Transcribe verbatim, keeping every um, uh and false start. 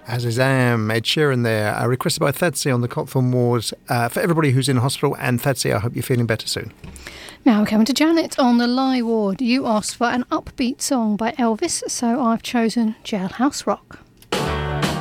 As is Am, Ed Sheeran there, uh, requested by Thadsy on the Copthorne Moors. Uh, for everybody who's in hospital, and Thadsy, I hope you're feeling better soon. Now we're coming to Janet on the Lie ward. You asked for an upbeat song by Elvis, so I've chosen Jailhouse Rock.